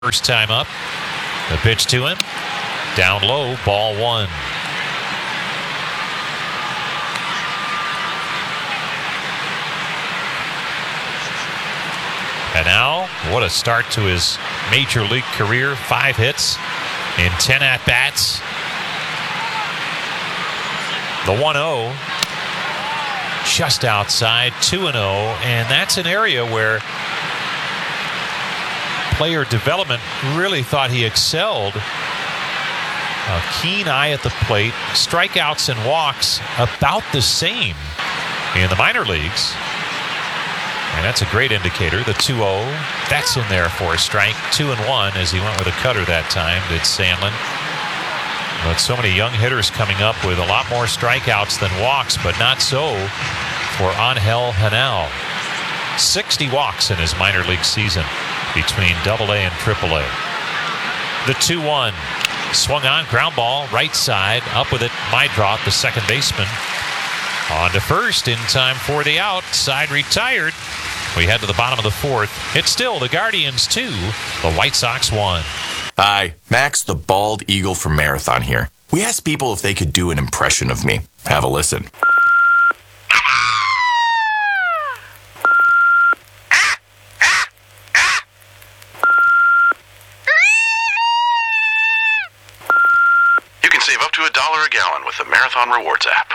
First time up. The pitch to him. Down low, ball one. And now, what a start to his major league career. 5 hits in 10 at-bats. The 1-0 just outside, 2-0, and that's an area where player development really thought he excelled. A keen eye at the plate, strikeouts and walks about the same in the minor leagues. And that's a great indicator. The 2-0, that's in there for a strike. 2-1 as he went with a cutter that time, did Sandlin. But so many young hitters coming up with a lot more strikeouts than walks, but not so for Angel Henao. 60 walks in his minor league season between AA and AAA. The 2-1 swung on, ground ball, right side, up with it, Meidroth, the second baseman. On to first in time for the out. Side retired. We head to the bottom of the fourth. It's still the Guardians 2, the White Sox 1. Hi, Max the Bald Eagle from Marathon here. We asked people if they could do an impression of me. Have a listen. You can save up to $1 a gallon with the Marathon Rewards app.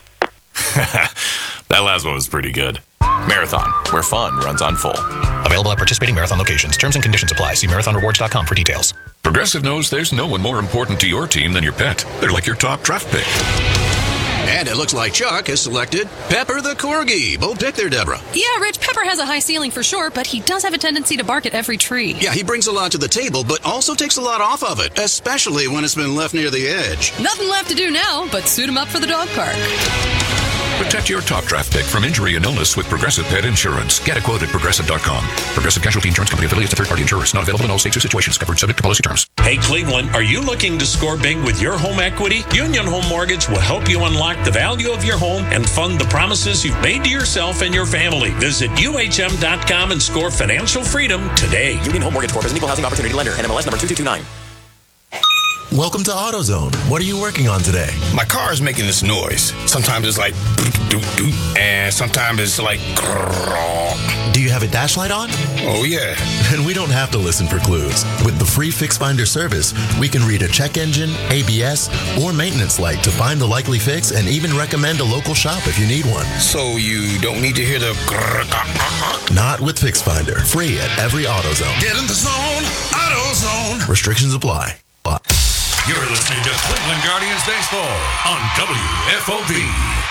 That last one was pretty good. Marathon, where fun runs on full. Available at participating Marathon locations. Terms and conditions apply. See marathonrewards.com for details. Progressive knows there's no one more important to your team than your pet. They're like your top draft pick. And it looks like Chuck has selected Pepper the Corgi. Bold pick there, Deborah. Yeah, Rich, Pepper has a high ceiling for sure, but he does have a tendency to bark at every tree. Yeah, he brings a lot to the table, but also takes a lot off of it, especially when it's been left near the edge. Nothing left to do now but suit him up for the dog park. Protect your top draft pick from injury and illness with Progressive Pet Insurance. Get a quote at Progressive.com. Progressive Casualty Insurance Company affiliates to third-party insurers. Not available in all states or situations. Covered subject to policy terms. Hey, Cleveland, are you looking to score big with your home equity? Union Home Mortgage will help you unlock the value of your home and fund the promises you've made to yourself and your family. Visit UHM.com and score financial freedom today. Union Home Mortgage Corp is an equal housing opportunity lender. NMLS number 2229. Welcome to AutoZone. What are you working on today? My car is making this noise. Sometimes it's like doot doot, and sometimes it's like Do you have a dash light on? Oh yeah. Then we don't have to listen for clues. With the free Fix Finder service, we can read a check engine, ABS, or maintenance light to find the likely fix and even recommend a local shop if you need one. So you don't need to hear the Not with Fix Finder. Free at every AutoZone. Get in the zone, AutoZone. Restrictions apply. You're listening to Cleveland Guardians Baseball on WFOV.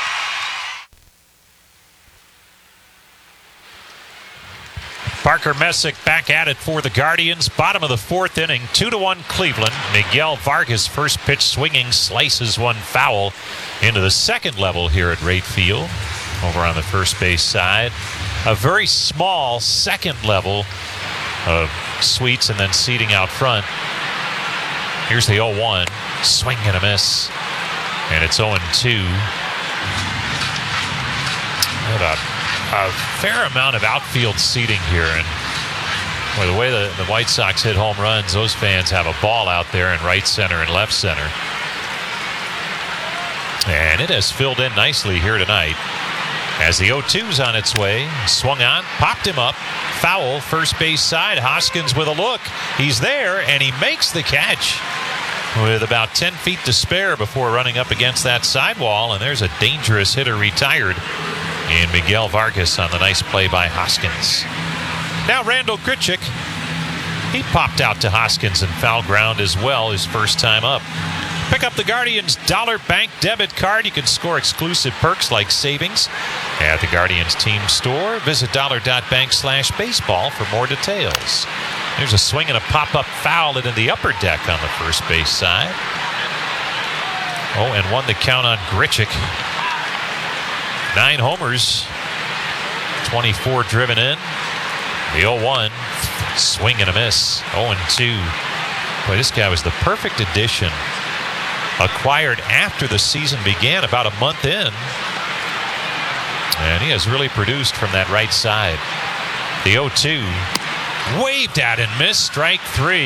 Parker Messick back at it for the Guardians. Bottom of the fourth inning, 2-1 Cleveland. Miguel Vargas, first pitch swinging, slices one foul into the second level here at Rate Field. Over on the first base side. A very small second level of suites and then seating out front. Here's the 0-1. Swing and a miss. And it's 0-2. A fair amount of outfield seating here. And with the way the White Sox hit home runs, those fans have a ball out there in right center and left center. And it has filled in nicely here tonight. As the 0-2's on its way, swung on, popped him up, foul, first base side. Hoskins with a look. He's there, and he makes the catch with about 10 feet to spare before running up against that sidewall. And there's a dangerous hitter retired in Miguel Vargas on the nice play by Hoskins. Now Randal Grichuk. He popped out to Hoskins and foul ground as well his first time up. Pick up the Guardians Dollar Bank debit card. You can score exclusive perks like savings at the Guardians team store. Visit dollar.bank/baseball for more details. There's a swing and a pop-up foul into the upper deck on the first base side. 0-1 the count on Grichuk. 9 homers, 24 driven in. The 0-1, swing and a miss. 0-2. Boy, this guy was the perfect addition. Acquired after the season began, about a month in. And he has really produced from that right side. The 0-2 Waved at and missed. Strike 3.